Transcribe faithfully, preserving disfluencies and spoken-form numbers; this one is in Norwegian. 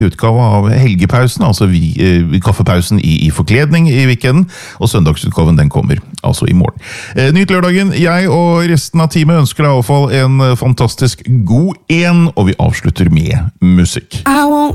utgave av helgepausen, altså vi, eh, kaffepausen i, i forkledning i weekenden, og søndagsutgaven den kommer altså i morgen. Eh, nyt lørdagen, jeg og resten av teamet ønsker deg i hvert fall en fantastisk god en, og vi avslutter med musikk.